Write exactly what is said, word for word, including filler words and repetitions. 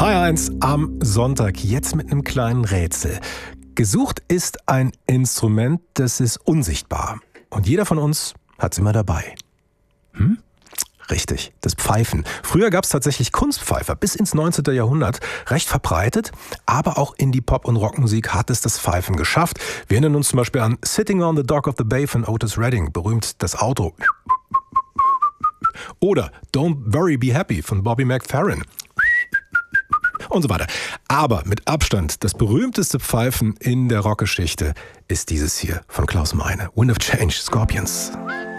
H eins am Sonntag, jetzt mit einem kleinen Rätsel. Gesucht ist ein Instrument, das ist unsichtbar. Und jeder von uns hat es immer dabei. Hm? Richtig, das Pfeifen. Früher gab es tatsächlich Kunstpfeifer bis ins neunzehnten Jahrhundert. Recht verbreitet, aber auch in die Pop- und Rockmusik hat es das Pfeifen geschafft. Wir erinnern uns zum Beispiel an Sitting on the Dock of the Bay von Otis Redding, berühmt das Auto. Oder Don't Worry Be Happy von Bobby McFerrin. Und so weiter. Aber mit Abstand das berühmteste Pfeifen in der Rockgeschichte ist dieses hier von Klaus Meine. Wind of Change, Scorpions.